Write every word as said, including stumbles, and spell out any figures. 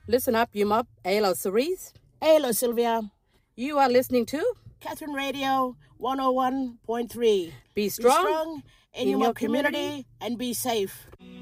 Listen up, Yumup. Hello, Cerise. Hello, Sylvia. You are listening to Catherine Radio one oh one point three. Be strong, be strong in, in your, your community, community and be safe.